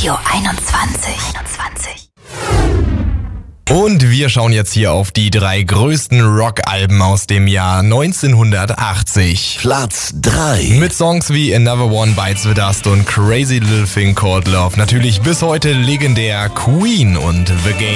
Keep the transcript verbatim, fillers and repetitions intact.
Radio einundzwanzig. einundzwanzig. Und wir schauen jetzt hier auf die drei größten Rock-Alben aus dem Jahr neunzehnhundertachtzig. Platz drei. Mit Songs wie Another One Bites the Dust und Crazy Little Thing Called Love. Natürlich bis heute legendär Queen und The Game.